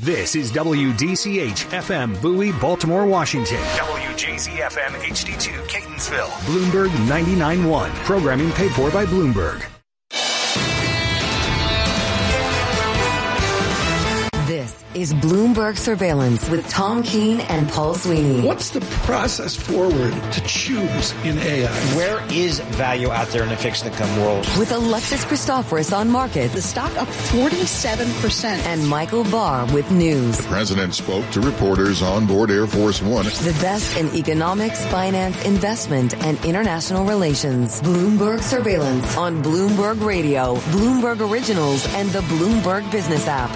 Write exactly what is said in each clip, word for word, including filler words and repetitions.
This is W D C H F M Bowie, Baltimore, Washington. W J Z F M H D two, Catonsville. Bloomberg ninety-nine point one. Programming paid for by Bloomberg. This is Bloomberg Surveillance with Tom Keene and Paul Sweeney. What's the process forward to choose in A I? Where is value out there in the fixed income world? With Alexis Christoforous on markets. The stock up forty-seven percent. And Michael Barr with news. The president spoke to reporters on board Air Force One. The best in economics, finance, investment, and international relations. Bloomberg Surveillance on Bloomberg Radio, Bloomberg Originals, and the Bloomberg Business app.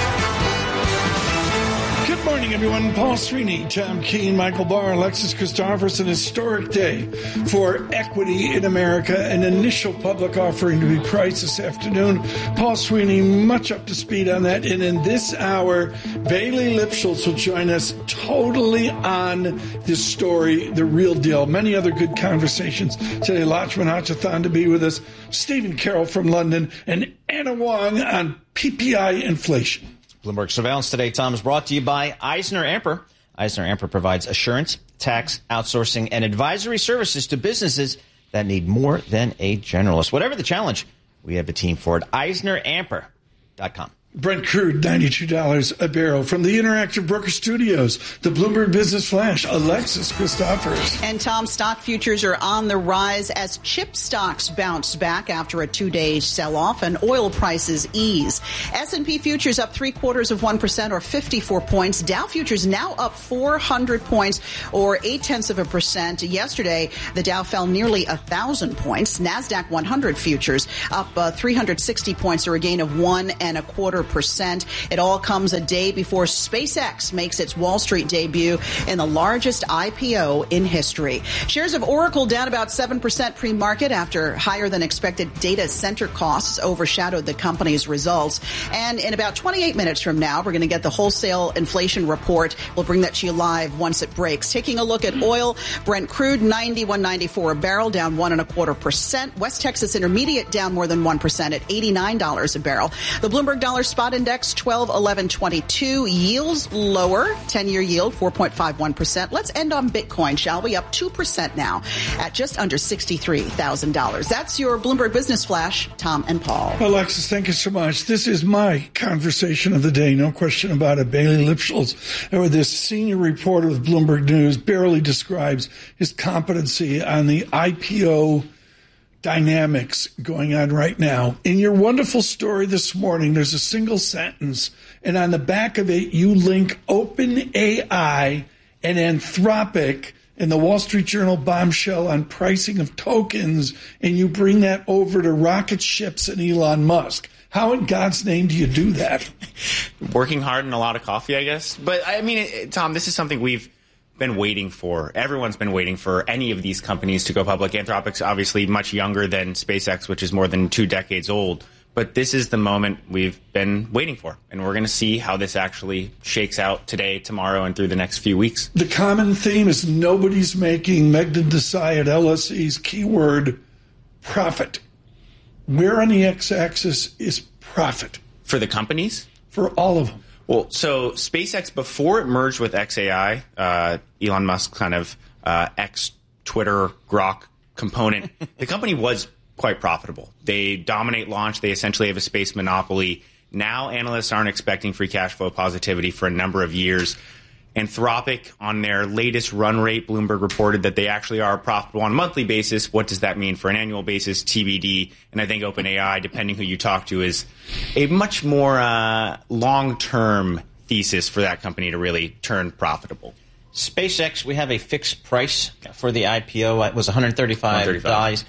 Good morning, everyone. Paul Sweeney, Tom Keene, Michael Barr, Alexis Christoforous. An historic day for equity in America. An initial public offering to be priced this afternoon. Paul Sweeney, much up to speed on that. And in this hour, Bailey Lipschultz will join us totally on this story, the real deal. Many other good conversations today. Lachman Hachathan to be with us. Stephen Carroll from London. And Anna Wong on P P I inflation. Bloomberg Surveillance today, Tom, is brought to you by EisnerAmper. EisnerAmper provides assurance, tax, outsourcing, and advisory services to businesses that need more than a generalist. Whatever the challenge, we have a team for it. Eisner Amper dot com. Brent crude, ninety-two dollars a barrel. From the Interactive Broker Studios, the Bloomberg Business Flash, Alexis Christoforous. And Tom, stock futures are on the rise as chip stocks bounce back after a two-day sell-off and oil prices ease. S and P futures up three quarters of one percent or fifty-four points. Dow futures now up four hundred points or eight tenths of a percent. Yesterday, the Dow fell nearly a thousand points. NASDAQ one hundred futures up uh, three hundred sixty points or a gain of one and a quarter percent. It all comes a day before SpaceX makes its Wall Street debut in the largest I P O in history. Shares of Oracle down about seven percent pre-market after higher than expected data center costs overshadowed the company's results. And in about twenty-eight minutes from now, we're going to get the wholesale inflation report. We'll bring that to you live once it breaks. Taking a look at oil, Brent crude ninety-one ninety-four a barrel, down one and a quarter percent. West Texas Intermediate down more than one percent at eighty-nine dollars a barrel. The Bloomberg Dollar Spot Index twelve eleven twenty-two, yields lower, ten-year yield four point five one percent. Let's end on Bitcoin, shall we? Up two percent now at just under sixty-three thousand dollars. That's your Bloomberg Business Flash, Tom and Paul. Alexis, thank you so much. This is my conversation of the day, no question about it. Bailey Lipschultz, or this senior reporter with Bloomberg News, barely describes his competency on the I P O dynamics going on right now. In your wonderful story this morning, there's a single sentence, and on the back of it, you link OpenAI and Anthropic and the Wall Street Journal bombshell on pricing of tokens, and you bring that over to rocket ships and Elon Musk. How in God's name do you do that? Working hard and a lot of coffee, I guess. But, I mean, it, Tom, this is something we've been waiting for. Everyone's been waiting for any of these companies to go public. Anthropic's obviously much younger than SpaceX, which is more than two decades old. But this is the moment we've been waiting for. And we're going to see how this actually shakes out today, tomorrow, and through the next few weeks. The common theme is nobody's making Meghdad Desai at L S E's keyword profit. Where on the x-axis is profit? For the companies? For all of them. Well, so SpaceX, before it merged with X A I, uh, Elon Musk kind of uh, ex-Twitter Grok component, the company was quite profitable. They dominate launch. They essentially have a space monopoly. Now analysts aren't expecting free cash flow positivity for a number of years. Anthropic, on their latest run rate, Bloomberg reported that they actually are profitable on a monthly basis. What does that mean for an annual basis? T B D. And I think OpenAI, depending who you talk to, is a much more uh, long-term thesis for that company to really turn profitable. SpaceX, we have a fixed price for the I P O. It was one hundred thirty-five dollars.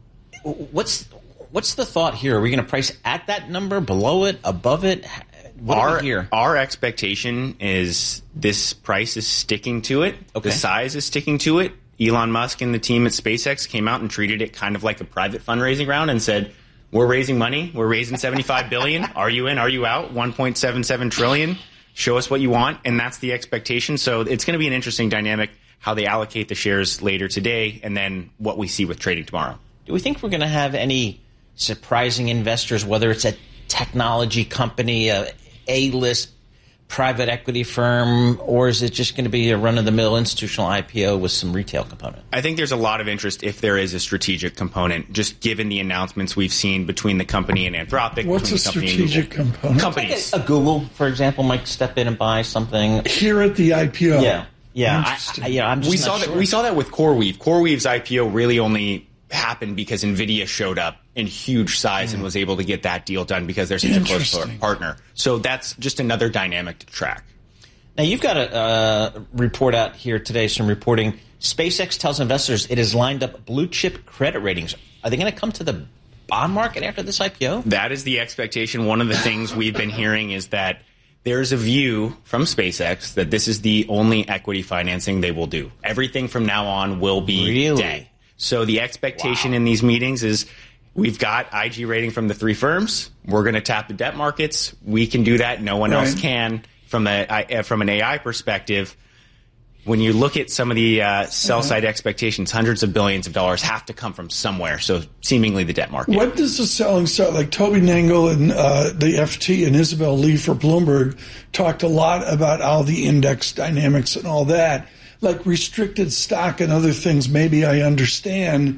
What's what's the thought here? Are we going to price at that number, below it, above it? What our, do we hear? Our expectation is this price is sticking to it. Okay. The size is sticking to it. Elon Musk and the team at SpaceX came out and treated it kind of like a private fundraising round and said, we're raising money. We're raising seventy-five billion dollars. Are you in? Are you out? one point seven seven trillion dollars. Show us what you want. And that's the expectation. So it's going to be an interesting dynamic how they allocate the shares later today and then what we see with trading tomorrow. Do we think we're going to have any surprising investors, whether it's a technology company, a A-list private equity firm, or is it just going to be a run-of-the-mill institutional I P O with some retail component? I think there's a lot of interest if there is a strategic component, just given the announcements we've seen between the company and Anthropic. What's a strategic component? Companies. Like a, a Google, for example, might step in and buy something. Here at the I P O? Yeah. Yeah. I, I, yeah I'm just we not saw sure. that. We saw that with CoreWeave. CoreWeave's I P O really only happened because NVIDIA showed up in huge size mm. and was able to get that deal done because they're such a close partner. So that's just another dynamic to track. Now, you've got a uh, report out here today, some reporting. SpaceX tells investors it has lined up blue-chip credit ratings. Are they going to come to the bond market after this I P O? That is the expectation. One of the things we've been hearing is that there's a view from SpaceX that this is the only equity financing they will do. Everything from now on will be really? debt. So the expectation wow. in these meetings is we've got I G rating from the three firms. We're going to tap the debt markets. We can do that. No one right. else can. From a from an A I perspective, when you look at some of the uh, sell side uh-huh. expectations, hundreds of billions of dollars have to come from somewhere. So seemingly the debt market. What does the selling start? Like Toby Nangle and uh, the F T and Isabel Lee for Bloomberg talked a lot about all the index dynamics and all that. Like restricted stock and other things, maybe I understand.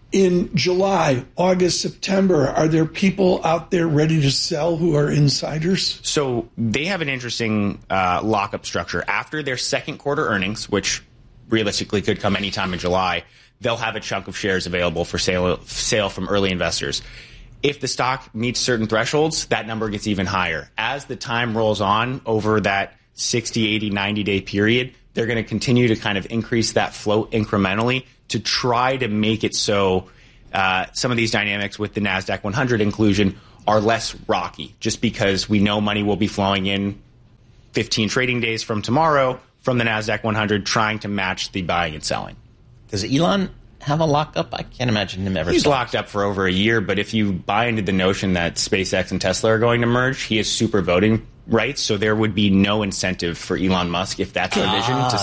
In July, August, September, are there people out there ready to sell who are insiders? So they have an interesting uh, lockup structure. After their second quarter earnings, which realistically could come anytime in July, they'll have a chunk of shares available for sale, sale from early investors. If the stock meets certain thresholds, that number gets even higher. As the time rolls on over that sixty, eighty, ninety-day period, they're going to continue to kind of increase that float incrementally to try to make it so uh, some of these dynamics with the NASDAQ one hundred inclusion are less rocky, just because we know money will be flowing in fifteen trading days from tomorrow from the NASDAQ one hundred trying to match the buying and selling. Does Elon have a lockup? I can't imagine him ever. He's selling. locked up for over a year, but if you buy into the notion that SpaceX and Tesla are going to merge, he has super voting rights, so there would be no incentive for Elon Musk, if that's the vision, to